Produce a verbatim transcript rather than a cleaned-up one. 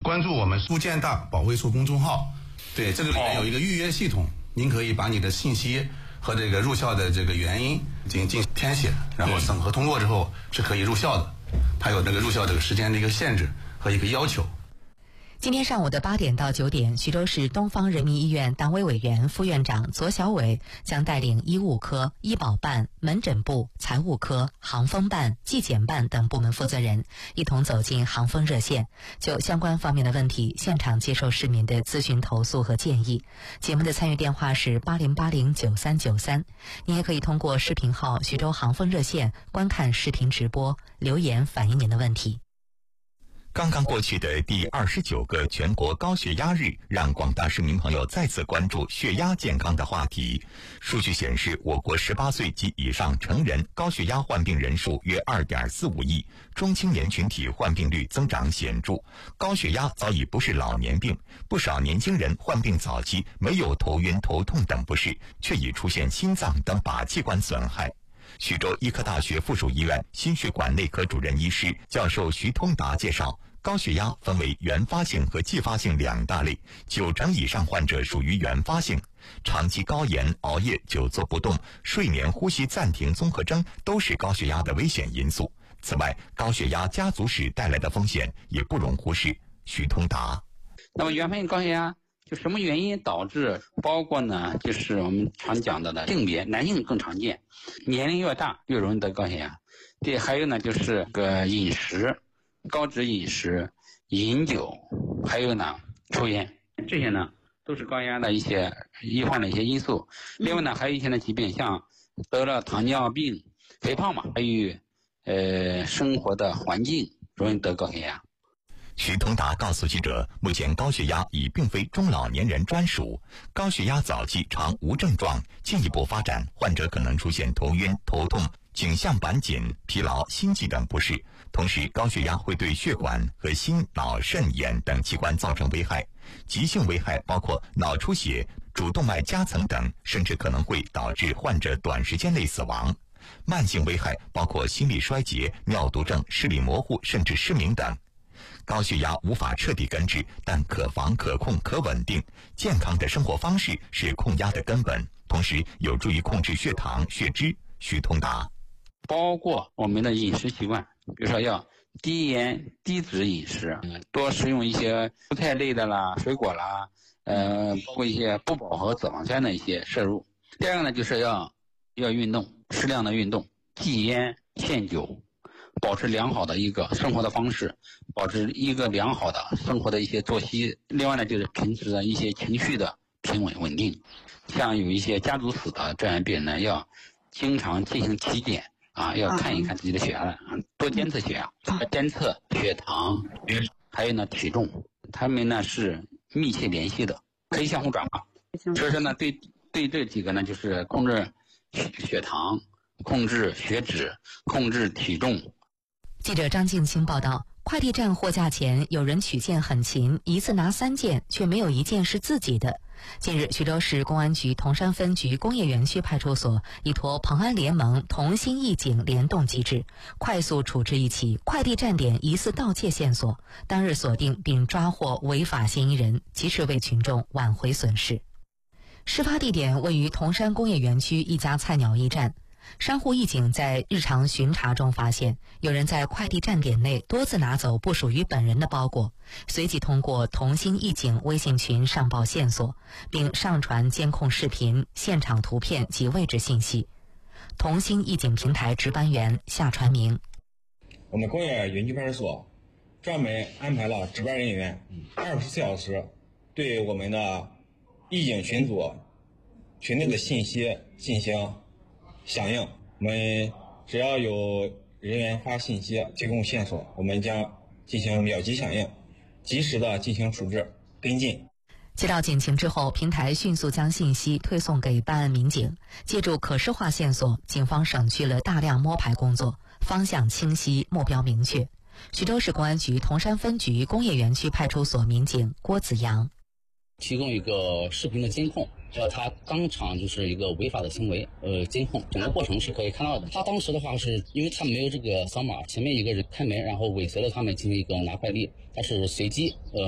关注我们苏建大保卫处公众号，对，这个里面有一个预约系统，您可以把你的信息和这个入校的这个原因进行进行填写，然后审核通过之后是可以入校的。它有这个入校这个时间的一个限制和一个要求。 今天上午的八点到九点，徐州市东方人民医院党委委员、副院长左小伟将带领医务科、医保办、门诊部、财务科、航风办、纪检办等部门负责人一同走进航风热线，就相关方面的问题现场接受市民的咨询投诉和建议。节目的参与电话是八零八零九三九三，您也可以通过视频号徐州航风热线观看视频直播，留言反映您的问题。 刚刚过去的第二十九个全国高血压日，让广大市民朋友再次关注血压健康的话题。数据显示，我国十八岁及以上成人高血压患病人数约 二点四五亿，中青年群体患病率增长显著。高血压早已不是老年病，不少年轻人患病早期没有头晕、头痛等不适，却已出现心脏等靶器官损害。徐州医科大学附属医院心血管内科主任医师教授徐通达介绍，高血压分为原发性和继发性两大类，九成以上患者属于原发性。长期高盐、熬夜、久坐不动、睡眠呼吸暂停综合征都是高血压的危险因素。此外，高血压家族史带来的风险也不容忽视。徐通达， 那么原发性高血压就什么原因导致？包括呢，就是我们常讲到的性别，男性更常见，年龄越大越容易得高血压。对，还有呢就是个饮食，高脂饮食、饮酒，还有呢抽烟，这些呢都是高血压的一些易患的一些因素。另外呢，还有一些呢疾病，像得了糖尿病、肥胖嘛，还有呃生活的环境容易得高血压。 徐通达告诉记者，目前高血压已并非中老年人专属，高血压早期常无症状，进一步发展，患者可能出现头晕、头痛、颈项板紧、疲劳、心悸等不适。同时，高血压会对血管和心、脑、肾、眼等器官造成危害，急性危害包括脑出血、主动脉夹层等，甚至可能会导致患者短时间内死亡。慢性危害包括心力衰竭、尿毒症、视力模糊，甚至失明等。高血压无法彻底根治，但可防、可控、可稳定。健康的生活方式是控压的根本，同时有助于控制血糖、血脂。徐通达， 包括我们的饮食习惯，比如说要低盐低脂饮食，多食用一些蔬菜类的啦、水果啦，呃，包括一些不饱和脂肪酸的一些摄入。第二个呢，就是要要运动，适量的运动，忌烟限酒。保持良好的一个生活的方式，保持一个良好的生活的一些作息。另外呢，就是平时的一些情绪的平稳稳定。像有一些家族史的这样病人呢，要经常进行体检啊，要看一看自己的血压，多监测血压，监测血糖，还有呢体重，他们呢是密切联系的，可以相互转化。所以说呢，对对这几个呢，就是控制血糖、控制血脂、控制体重。 记者张静清报道，快递站货架前有人取件很勤，一次拿三件，却没有一件是自己的。近日，徐州市公安局铜山分局工业园区派出所依托蓬安联盟同心义警联动机制，快速处置一起快递站点疑似盗窃线索，当日锁定并抓获违法嫌疑人，及时为群众挽回损失。事发地点位于铜山工业园区一家菜鸟驿站。商户义警在日常巡查中发现，有人在快递站点内多次拿走不属于本人的包裹，随即通过同心义警微信群上报线索，并上传监控视频、现场图片及位置信息。同心义警平台值班员夏传明， 我们工业园区派出所专门安排了值班人员，二十四小时对我们的义警群组群内的信息进行响应。我们只要有人员发信息提供线索，我们将进行秒级响应，及时的进行处置跟进。 接到警情之后，平台迅速将信息推送给办案民警，借助可视化线索，警方省去了大量摸排工作，方向清晰，目标明确。徐州市公安局铜山分局工业园区派出所民警郭子阳， 提供一个视频的监控，呃，他当场就是一个违法的行为，呃，监控整个过程是可以看到的。他当时的话是因为他没有这个扫码，前面一个人开门，然后尾随了他们进行一个拿快递，他是随机呃。